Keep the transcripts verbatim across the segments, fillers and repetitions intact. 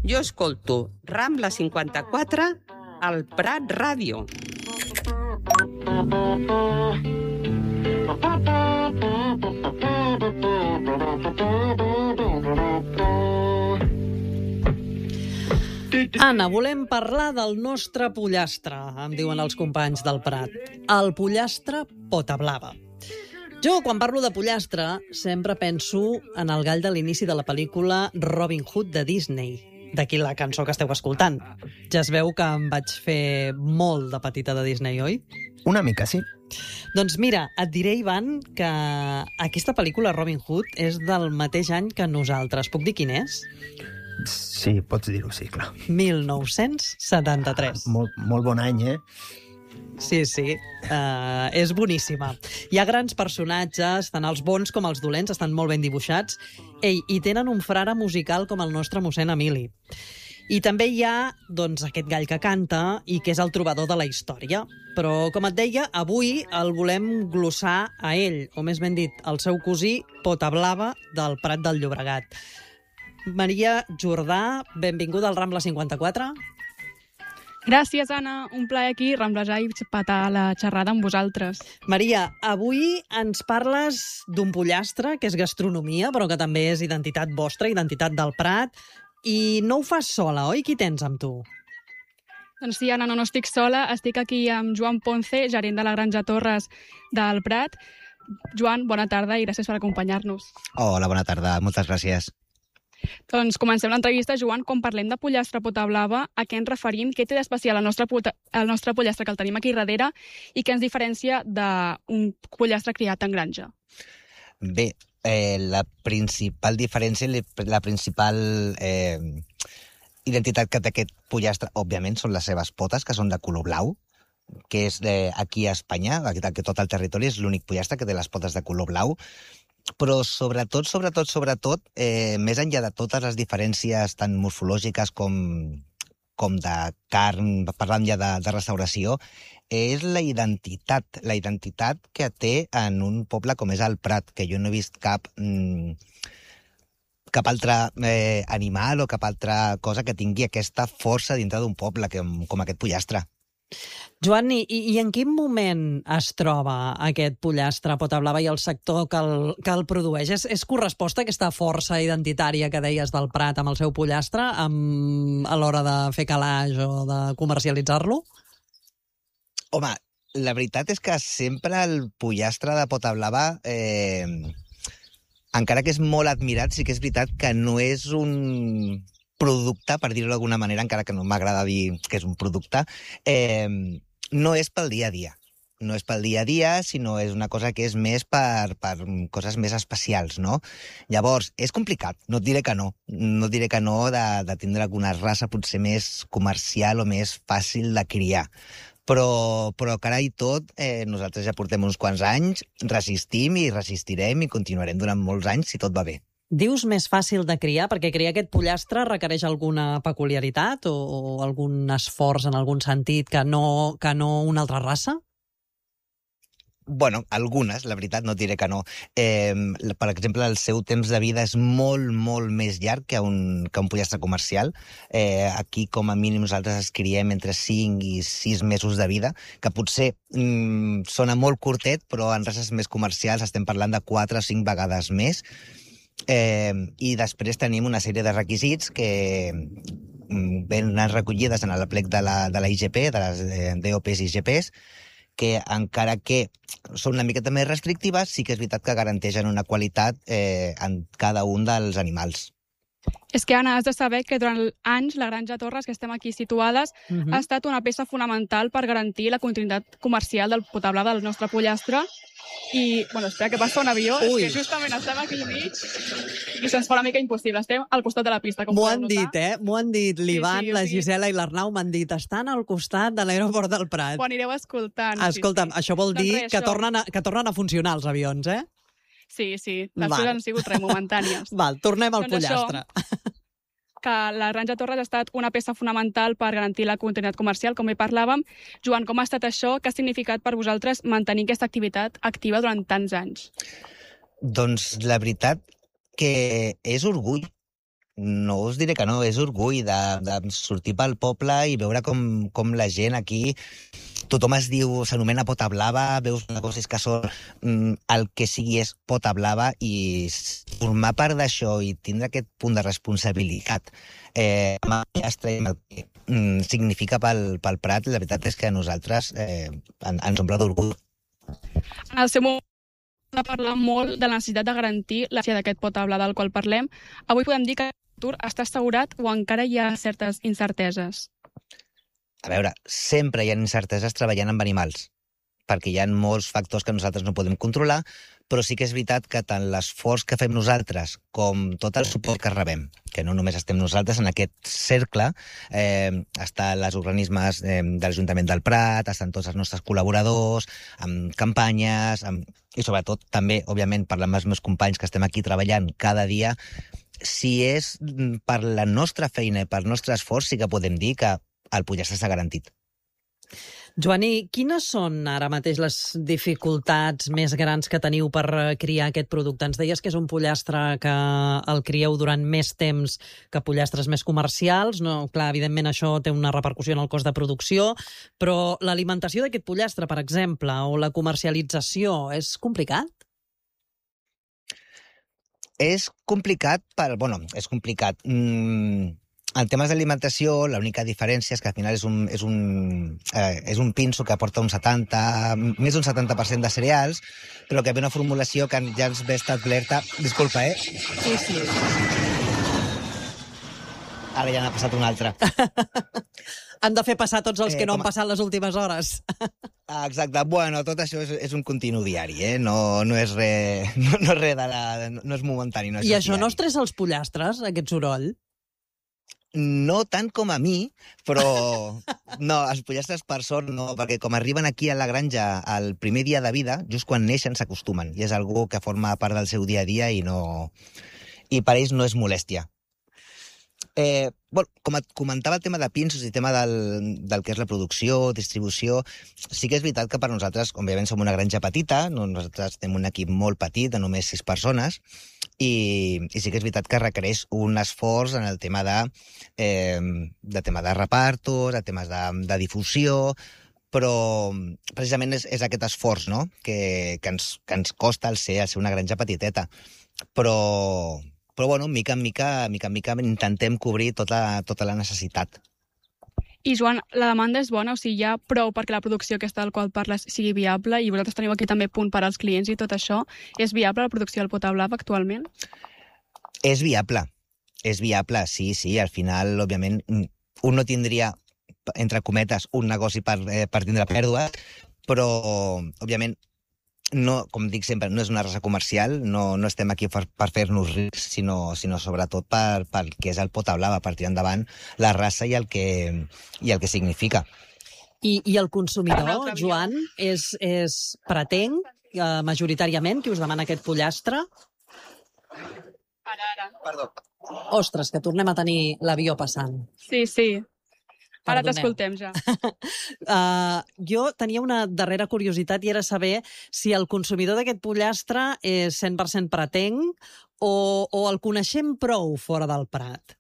Jo escolto Rambla cinquanta-quatre al Prat Ràdio. Anna, volem parlar del nostre pollastre, em diuen els companys del Prat. El pollastre pota blava. Jo, quan parlo de pollastre, sempre penso en el gall de l'inici de la pel·lícula Robin Hood de Disney. D'aquí la cançó que esteu escoltant. Ja es veu que em vaig fer molt de petita de Disney, oi? Una mica, sí. Doncs mira, et diré, Ivan, que aquesta pel·lícula Robin Hood és del mateix any que nosaltres. Puc dir quin és? Sí, pots dir-ho, sí, clar. mil nou-cents setanta-tres. Ah, molt, molt bon any, eh? Sí, sí, uh, és boníssima. Hi ha grans personatges, tant els bons com els dolents, estan molt ben dibuixats. Ei, i tenen un frare musical com el nostre mossèn Emili. I també hi ha, doncs, aquest gall que canta i que és el trobador de la història. Però, com et deia, avui el volem glossar a ell, o més ben dit, al seu cosí Pota Blava del Prat del Llobregat. Maria Jordà, benvinguda al Rambla cinquanta-quatre. Gràcies, Anna. Un plaer aquí ramblejar i petar la xerrada amb vosaltres. Maria, avui ens parles d'un pollastre, que és gastronomia, però que també és identitat vostra, identitat del Prat, i no ho fas sola, oi? Qui tens amb tu? Doncs sí, Anna, no, no estic sola. Estic aquí amb Joan Ponce, gerent de la Granja Torres del Prat. Joan, bona tarda i gràcies per acompanyar-nos. Hola, bona tarda. Moltes gràcies. Doncs comencem l'entrevista, Joan. Quan parlem de pollastre pota blava, a què ens referim? Què té d'especial el nostre, el nostre pollastre que el tenim aquí darrere i què ens diferencia d'un pollastre criat en granja? Bé, eh, la principal diferència, la principal eh, identitat que té aquest pollastre, òbviament, són les seves potes, que són de color blau, que és de, aquí a Espanya, que tot el territori és l'únic pollastre que té les potes de color blau. Però sobretot, sobretot, sobretot, eh, més enllà de totes les diferències tan morfològiques com, com de carn, parlant ja de, de restauració, és la identitat, la identitat que té en un poble com és el Prat, que jo no he vist cap, mm, cap altre eh, animal o cap altra cosa que tingui aquesta força dintre d'un poble que, com aquest pollastre. Joan, i, i en quin moment es troba aquest pollastre pota blava i el sector que el, que el produeix? És, és corresposta aquesta força identitària que deies del Prat amb el seu pollastre amb, a l'hora de fer calaix o de comercialitzar-lo? Home, la veritat és que sempre el pollastre de pota blava, eh, encara que és molt admirat, sí que és veritat que no és un producte, per dir-ho d'alguna manera, encara que no m'agrada dir que és un producte, eh, no és pel dia a dia. No és pel dia a dia, sinó és una cosa que és més per, per coses més especials, no? Llavors, és complicat, no et diré que no. No et diré que no de, de tindre alguna raça potser més comercial o més fàcil de criar. Però, però carai tot, eh, nosaltres ja portem uns quants anys, resistim i resistirem i continuarem durant molts anys si tot va bé. Dius més fàcil de criar, perquè criar aquest pollastre requereix alguna peculiaritat o, o algun esforç en algun sentit que no, que no una altra raça? Bueno, algunes, la veritat, no et diré que no. Eh, per exemple, el seu temps de vida és molt, molt més llarg que un, que un pollastre comercial. Eh, aquí, com a mínim, nosaltres es criem entre cinc i sis mesos de vida, que potser mm, sona molt curtet, però en races més comercials estem parlant de quatre o cinc vegades més. Eh, I després tenim una sèrie de requisits que venen recollides en el plec de la, de la I G P, de les D O Ps i I G Ps, que encara que són una miqueta més restrictives, sí que és veritat que garanteixen una qualitat eh, en cada un dels animals. És que, Anna, has de saber que durant anys la Granja Torres, que estem aquí situades, uh-huh. ha estat una peça fonamental per garantir la continuïtat comercial del pota blava del nostre pollastre. I, bueno, espera, que passa un avió, Ui. És que justament estem aquí al mig i se'ns fa una mica impossible. Estem al costat de la pista. M'ho han dit, eh? M'ho han dit l'Ivan, sí, sí, la Gisela sí. i l'Arnau m'han dit, estan al costat de l'aeroport del Prat. Ho anireu escoltant. Escolta'm, sí, sí. això vol dir doncs res, que, això... tornen a, que tornen a funcionar els avions, eh? Sí, sí, les coses han sigut res momentànies. Val, tornem al doncs pollastre. Això, que la Granja Torres ha estat una peça fonamental per garantir la continuïtat comercial, com hi parlàvem. Joan, com ha estat això? Què ha significat per vosaltres mantenir aquesta activitat activa durant tants anys? Doncs la veritat que és orgull. no us diré que no, és orgull de, de sortir pel poble i veure com, com la gent aquí, tothom es diu, s'anomena Pota Blava, veus negocis que són mm, el que sigui és Pota Blava, i formar part d'això i tindre aquest punt de responsabilitat eh, amb el pollastre i amb el que mm, significa pel, pel Prat, la veritat és que a nosaltres eh, en, ens omple d'orgull. En el seu moment de parlar molt de la necessitat de garantir la fi d'aquest Pota Blava del qual parlem. Avui podem dir que el futur està assegurat o encara hi ha certes incerteses? A veure, sempre hi ha incerteses treballant amb animals, perquè hi ha molts factors que nosaltres no podem controlar, però sí que és veritat que tant l'esforç que fem nosaltres com tot el suport que rebem, que no només estem nosaltres en aquest cercle, eh, estan els organismes eh, de l'Ajuntament del Prat, estan tots els nostres col·laboradors, amb campanyes, amb... i sobretot també, òbviament, parlant amb els meus companys que estem aquí treballant cada dia, si és per la nostra feina i pel nostre esforç, sí que podem dir que el pollastre està garantit. Joani, quines són ara mateix les dificultats més grans que teniu per criar aquest producte? Ens deies que és un pollastre que el crieu durant més temps que pollastres més comercials. No, clar, evidentment això té una repercussió en el cost de producció, però l'alimentació d'aquest pollastre, per exemple, o la comercialització, és complicat? És complicat per... Bueno, és complicat... Mm... En temes d'alimentació, l'única diferència és que al final és un, és un, eh, és un pinso que aporta un setanta, més d'un setanta per cent de cereals, però que ve una formulació que ja ens ve establerta... Disculpa, eh? Sí, sí. Ara ja n'ha passat una altra. Han de fer passar tots els Eh, que no com han a- passat les últimes hores. Ah, exacte. Bueno, tot això és, és un continu diari, eh? No, no és res no, no és res de la... No és momentani, no és I res això diari. no estressa els pollastres, aquest soroll? No tant com a mi, però no, els pollastres per sort no, perquè com arriben aquí a la granja el primer dia de vida, just quan neixen s'acostumen, i és algú que forma part del seu dia a dia i no i per ells no és molèstia. Eh, bueno, com et comentava el tema de pinsos i el tema del, del que és la producció, distribució, sí que és veritat que per nosaltres, òbviament som una granja petita, no, nosaltres tenim un equip molt petit, de només sis persones, i, i sí que és veritat que requereix un esforç en el tema de, eh, de tema de repartos, de temes de, de difusió, però precisament és, és aquest esforç, no?, que, que, ens, que ens costa el ser, el ser una granja petiteta. Però, però bueno, mica en mica, mica en mica intentem cobrir tota, tota la necessitat. I, Joan, la demanda és bona, o sigui, hi ha prou perquè la producció aquesta del qual parles sigui viable, i vosaltres teniu aquí també punt per als clients i tot això. És viable la producció del Pota Blava actualment? És viable, és viable, sí, sí. Al final, òbviament, un no tindria, entre cometes, un negoci per, eh, per tindre pèrdua, però, òbviament, no, com dic sempre, no és una raça comercial, no, no estem aquí per, per fer-nos rics, sinó, sinó sobretot per, per que és el Pota Blava, per tirar endavant la raça i el que, i el que significa. I, i el Una consumidor, altra via. Joan, és, és pretén eh, majoritàriament qui us demana aquest pollastre? Ara, ara. Perdó. Ostres, que tornem a tenir l'avió passant. Sí, sí. Ara Perdoneu. t'escoltem ja. Uh, jo tenia una darrera curiositat i era saber si el consumidor d'aquest pollastre és cent per cent pratenc o, o el coneixem prou fora del Prat.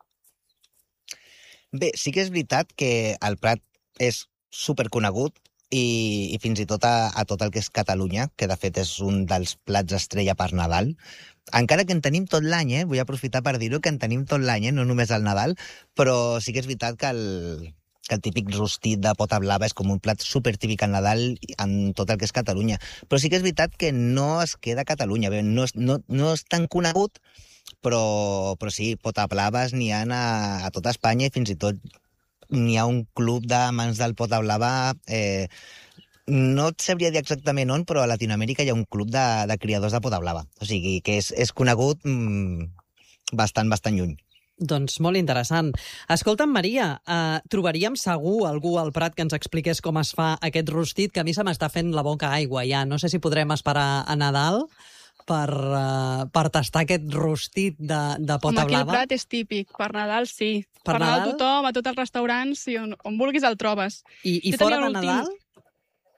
Bé, sí que és veritat que el Prat és superconegut i, i fins i tot a, a tot el que és Catalunya, que de fet és un dels plats estrella per Nadal. Encara que en tenim tot l'any, eh? Vull aprofitar per dir-ho, que en tenim tot l'any, eh? No només al Nadal, però sí que és veritat que el, que el típic rostit de Pota Blava és com un plat supertípic al Nadal en tot el que és Catalunya. Però sí que és veritat que no es queda a Catalunya, bé, no, és, no, no és tan conegut, però, però sí, Pota Blaves n'hi ha a, a tota Espanya i fins i tot n'hi ha un club d'amants del Pota Blava, eh, no et sabria dir exactament on, però a Latinoamèrica hi ha un club de, de criadors de Pota Blava. O sigui, que és, és conegut mm, bastant, bastant lluny. Doncs molt interessant. Escolta'm, Maria, eh, trobaríem segur algú al Prat que ens expliqués com es fa aquest rostit, que a mi se m'està fent la boca aigua ja. No sé si podrem esperar a Nadal per, uh, per tastar aquest rostit de, de Com Pota aquí el Blava. Prat és típic. Per Nadal, sí. Per Per, Nadal, Nadal? tothom, a tots els restaurants, sí, on, on vulguis el trobes. I, i Jo fora tenia de l'últim- Nadal?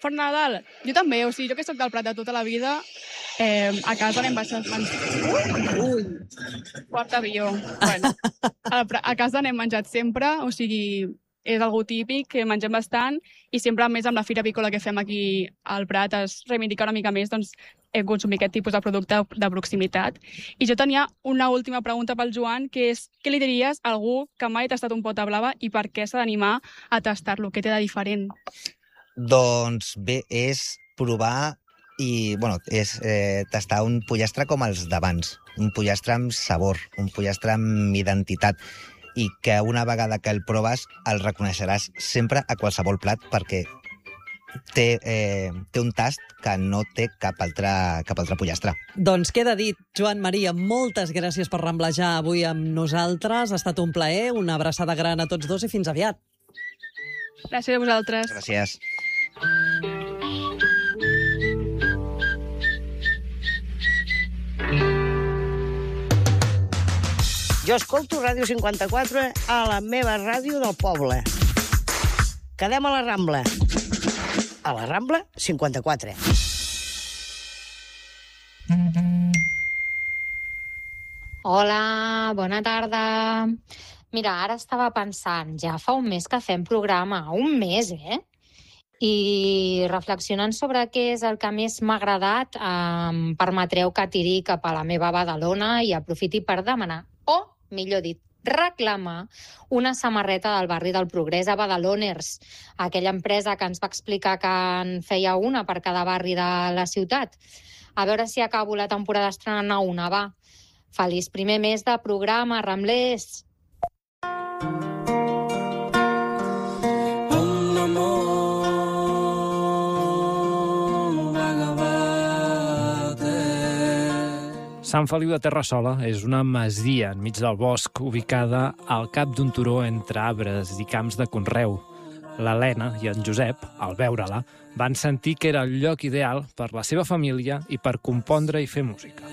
Per Nadal, jo també, o sigui, jo que soc del Prat de tota la vida, eh, a casa anem menjant... Ui, quart avió. Bueno, a, a casa anem menjat sempre, o sigui, és algo típic, que mengem bastant, i sempre més amb la fira avícola que fem aquí al Prat es reivindica una mica més, doncs, eh, consumir aquest tipus de producte de proximitat. I jo tenia una última pregunta pel Joan, que és, què li diries a algú que mai ha tastat un pot de blava i per què s'ha d'animar a tastar-lo? Què té de diferent? Doncs bé, és provar i, bueno, és eh, tastar un pollastre com els d'abans, un pollastre amb sabor, un pollastre amb identitat, i que una vegada que el proves el reconeixeràs sempre a qualsevol plat perquè té, eh, té un tast que no té cap altre, cap altre pollastre. Doncs queda dit. Joan Maria, moltes gràcies per ramblejar avui amb nosaltres. Ha estat un plaer, una abraçada gran a tots dos i fins aviat. Gràcies a vosaltres. Gràcies. Jo escolto Ràdio cinquanta-quatre a la meva ràdio del poble. Quedem a la Rambla. A la Rambla cinquanta-quatre. Hola, bona tarda. Mira, ara estava pensant, ja fa un mes que fem programa, un mes, eh? I reflexionant sobre què és el que més m'ha agradat, em permetreu que tiri cap a la meva Badalona i aprofiti per demanar, o, millor dit, reclamar una samarreta del barri del Progrés a Badaloners, aquella empresa que ens va explicar que en feia una per cada barri de la ciutat. A veure si acabo la temporada estrenant una, va. Feliç primer mes de programa, Ramblers! Sant Feliu de Terrassola és una masia enmig del bosc ubicada al cap d'un turó entre arbres i camps de conreu. L'Helena i en Josep, al veure-la, van sentir que era el lloc ideal per la seva família i per compondre i fer música.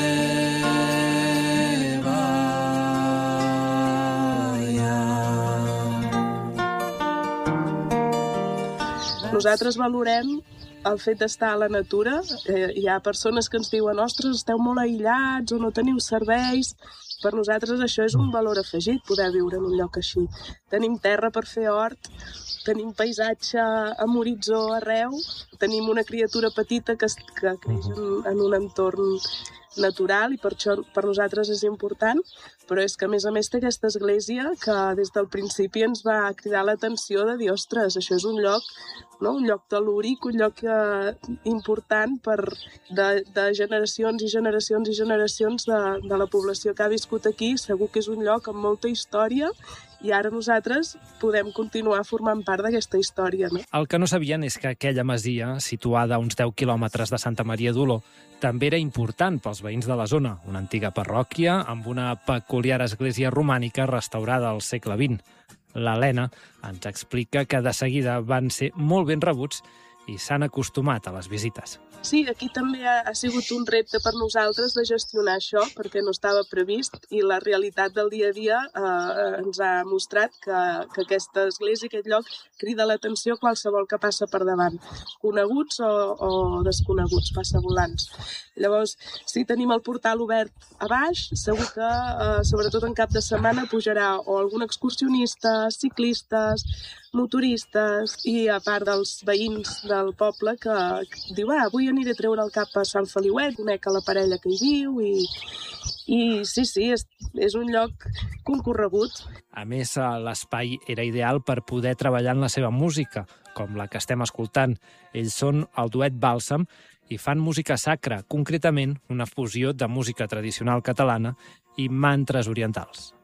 Nosaltres valorem el fet d'estar a la natura. Eh, hi ha persones que ens diuen ostres, esteu molt aïllats o no teniu serveis. Per nosaltres això és un valor afegit, poder viure en un lloc així. Tenim terra per fer hort, tenim paisatge amb horitzó arreu, tenim una criatura petita que, que creix en, en un entorn natural i per això per nosaltres és important, però és que a més a més té aquesta església que des del principi ens va cridar l'atenció de dir, ostres, això és un lloc, no? Un lloc tel·lúric, un lloc eh, important per de, de generacions i generacions i generacions de, de la població que ha viscut aquí. Segur que és un lloc amb molta història i ara nosaltres podem continuar formant part d'aquesta història, no? El que no sabien és que aquella masia, situada a uns deu quilòmetres de Santa Maria d'Oló, també era important pels veïns de la zona, una antiga parròquia amb una peculiar església romànica restaurada al segle vint. L'Helena ens explica que de seguida van ser molt ben rebuts i s'han acostumat a les visites. Sí, aquí també ha, ha sigut un repte per nosaltres de gestionar això, perquè no estava previst i la realitat del dia a dia eh, ens ha mostrat que, que aquesta església, aquest lloc, crida l'atenció qualsevol que passa per davant, coneguts o, o desconeguts, passavolants. Llavors, si tenim el portal obert a baix, segur que, eh, sobretot en cap de setmana, pujarà o algun excursionista, ciclistes, motoristes i a part dels veïns del poble que, que diu, ah, avui aniré a treure el cap a Sant Feliuet, conec a la parella que hi viu i, i sí, sí, és, és un lloc concorregut. A més, l'espai era ideal per poder treballar en la seva música, com la que estem escoltant. Ells són el duet Bàlsam i fan música sacra, concretament una fusió de música tradicional catalana i mantres orientals.